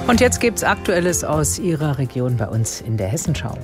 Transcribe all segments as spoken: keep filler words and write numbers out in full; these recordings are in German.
Und jetzt gibt's Aktuelles aus Ihrer Region bei uns in der Hessenschau.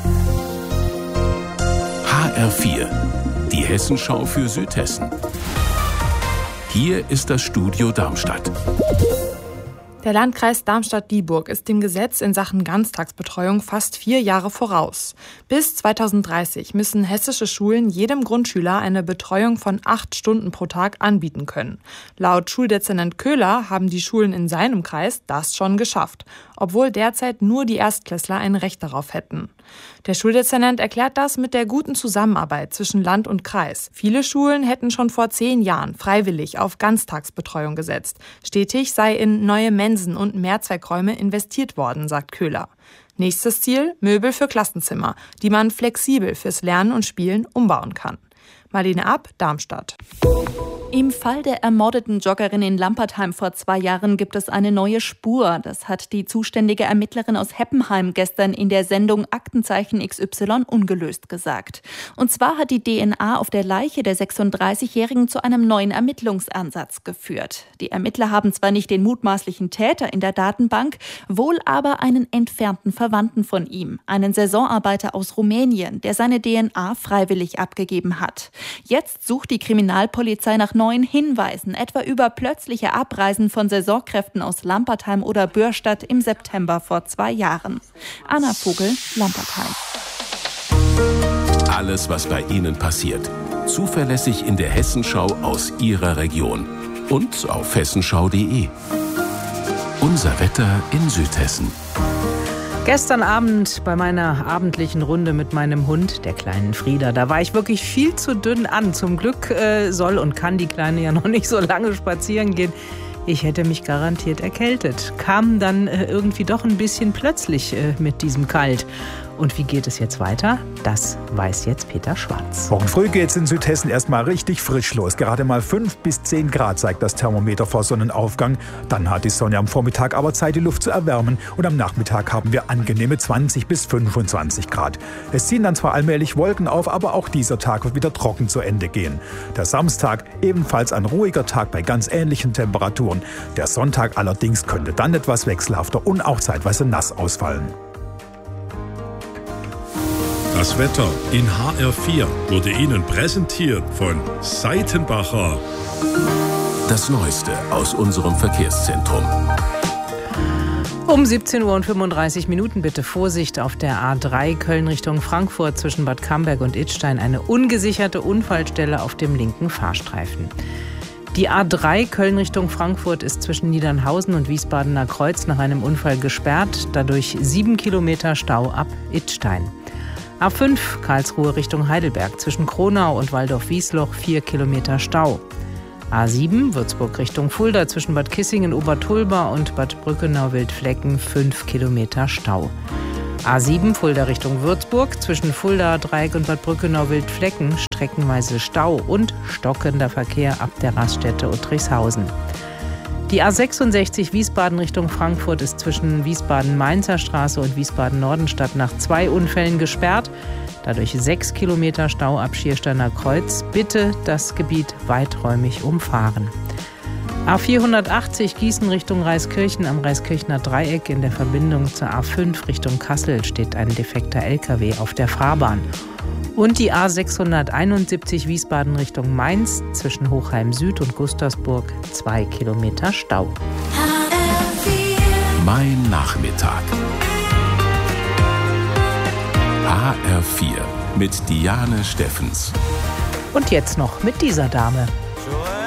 H R vier, die Hessenschau für Südhessen. Hier ist das Studio Darmstadt. Der Landkreis Darmstadt-Dieburg ist dem Gesetz in Sachen Ganztagsbetreuung fast vier Jahre voraus. Bis zweitausenddreißig müssen hessische Schulen jedem Grundschüler eine Betreuung von acht Stunden pro Tag anbieten können. Laut Schuldezernent Köhler haben die Schulen in seinem Kreis das schon geschafft, obwohl derzeit nur die Erstklässler ein Recht darauf hätten. Der Schuldezernent erklärt das mit der guten Zusammenarbeit zwischen Land und Kreis. Viele Schulen hätten schon vor zehn Jahren freiwillig auf Ganztagsbetreuung gesetzt. Stetig sei in neue Mensen und Mehrzweckräume investiert worden, sagt Köhler. Nächstes Ziel: Möbel für Klassenzimmer, die man flexibel fürs Lernen und Spielen umbauen kann. Marlene Ab, Darmstadt. Im Fall der ermordeten Joggerin in Lampertheim vor zwei Jahren gibt es eine neue Spur. Das hat die zuständige Ermittlerin aus Heppenheim gestern in der Sendung Aktenzeichen X Y ungelöst gesagt. Und zwar hat die D N A auf der Leiche der sechsunddreißigjährigen zu einem neuen Ermittlungsansatz geführt. Die Ermittler haben zwar nicht den mutmaßlichen Täter in der Datenbank, wohl aber einen entfernten Verwandten von ihm, einen Saisonarbeiter aus Rumänien, der seine D N A freiwillig abgegeben hat. Jetzt sucht die Kriminalpolizei nach neuen Hinweisen, etwa über plötzliche Abreisen von Saisonkräften aus Lampertheim oder Bürstadt im September vor zwei Jahren. Anna Vogel, Lampertheim. Alles, was bei Ihnen passiert, zuverlässig in der Hessenschau aus Ihrer Region und auf hessenschau punkt de. Unser Wetter in Südhessen. Gestern Abend bei meiner abendlichen Runde mit meinem Hund, der kleinen Frieda, da war ich wirklich viel zu dünn an. Zum Glück äh, soll und kann die Kleine ja noch nicht so lange spazieren gehen. Ich hätte mich garantiert erkältet. Kam dann äh, irgendwie doch ein bisschen plötzlich äh, mit diesem Kalt. Und wie geht es jetzt weiter? Das weiß jetzt Peter Schwarz. Morgen früh geht es in Südhessen erstmal richtig frisch los. Gerade mal fünf bis zehn Grad zeigt das Thermometer vor Sonnenaufgang. Dann hat die Sonne am Vormittag aber Zeit, die Luft zu erwärmen. Und am Nachmittag haben wir angenehme zwanzig bis fünfundzwanzig Grad. Es ziehen dann zwar allmählich Wolken auf, aber auch dieser Tag wird wieder trocken zu Ende gehen. Der Samstag ebenfalls ein ruhiger Tag bei ganz ähnlichen Temperaturen. Der Sonntag allerdings könnte dann etwas wechselhafter und auch zeitweise nass ausfallen. Das Wetter in H R vier wurde Ihnen präsentiert von Seitenbacher. Das Neueste aus unserem Verkehrszentrum. Um siebzehn Uhr und fünfunddreißig Minuten bitte Vorsicht auf der A drei Köln Richtung Frankfurt zwischen Bad Camberg und Idstein. Eine ungesicherte Unfallstelle auf dem linken Fahrstreifen. Die A drei Köln Richtung Frankfurt ist zwischen Niedernhausen und Wiesbadener Kreuz nach einem Unfall gesperrt. Dadurch sieben Kilometer Stau ab Idstein. A fünf Karlsruhe Richtung Heidelberg zwischen Kronau und Waldorf-Wiesloch vier Kilometer Stau. A sieben Würzburg Richtung Fulda zwischen Bad Kissingen, Obertulba und Bad Brückenau-Wildflecken fünf Kilometer Stau. A sieben Fulda Richtung Würzburg zwischen Fulda, Dreieck und Bad Brückenau-Wildflecken streckenweise Stau und stockender Verkehr ab der Raststätte Uttrichshausen. Die A sechsundsechzig Wiesbaden Richtung Frankfurt ist zwischen Wiesbaden-Mainzer Straße und Wiesbaden-Nordenstadt nach zwei Unfällen gesperrt. Dadurch sechs Kilometer Stau ab Schiersteiner Kreuz. Bitte das Gebiet weiträumig umfahren. A vierhundertachtzig Gießen Richtung Reiskirchen am Reiskirchner Dreieck in der Verbindung zur A fünf Richtung Kassel steht ein defekter L K W auf der Fahrbahn. Und die A sechshunderteinundsiebzig Wiesbaden Richtung Mainz zwischen Hochheim Süd und Gustavsburg zwei Kilometer Stau. Mein Nachmittag. H R vier mit Diane Steffens. Und jetzt noch mit dieser Dame.